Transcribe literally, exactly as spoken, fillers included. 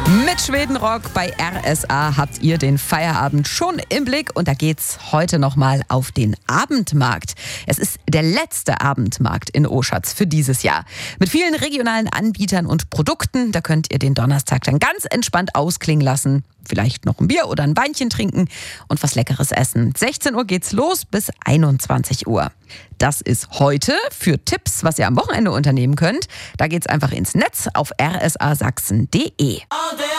Mit Schwedenrock bei R S A habt ihr den Feierabend schon im Blick und da geht's heute nochmal auf den Abendmarkt. Es ist der letzte Abendmarkt in Oschatz für dieses Jahr. Mit vielen regionalen Anbietern und Produkten, da könnt ihr den Donnerstag dann ganz entspannt ausklingen lassen. Vielleicht noch ein Bier oder ein Weinchen trinken und was Leckeres essen. sechzehn Uhr geht's los bis einundzwanzig Uhr. Das ist heute. Für Tipps, was ihr am Wochenende unternehmen könnt, da geht's einfach ins Netz auf r s a sachsen punkt d e.